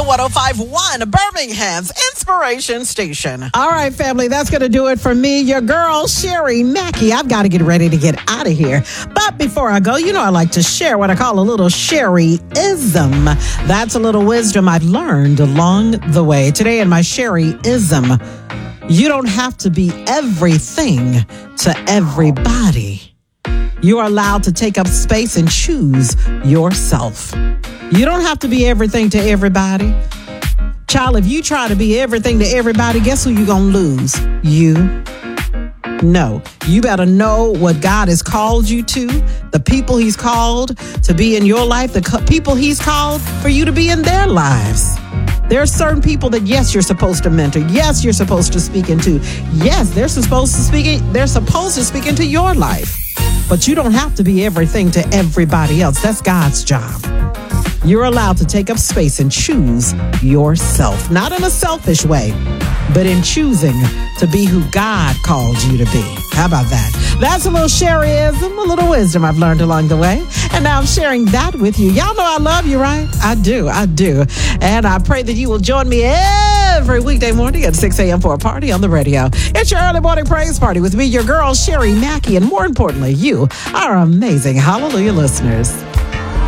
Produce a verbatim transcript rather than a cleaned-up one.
one oh five point one, Birmingham's Inspiration Station. All right, family, that's going to do it for me, your girl, Sherry Mackey. I've got to get ready to get out of here. But before I go, you know I like to share what I call a little Sherry-ism. That's a little wisdom I've learned along the way. Today in my Sherry-ism, you don't have to be everything to everybody. You are allowed to take up space and choose yourself. You don't have to be everything to everybody. Child, if you try to be everything to everybody, guess who you're going to lose? You. No. You better know what God has called you to, the people he's called to be in your life, the co- people he's called for you to be in their lives. There are certain people that, yes, you're supposed to mentor. Yes, you're supposed to speak into. Yes, they're supposed to speak. They're supposed to speak into your life. But you don't have to be everything to everybody else. That's God's job. You're allowed to take up space and choose yourself. Not in a selfish way, but in choosing to be who God called you to be. How about that? That's a little Sherryism, a little wisdom I've learned along the way. And now I'm sharing that with you. Y'all know I love you, right? I do, I do. And I pray that you will join me every weekday morning at six a.m. for a party on the radio. It's your early morning praise party with me, your girl, Sherry Mackey. And more importantly, you are amazing. Hallelujah, listeners.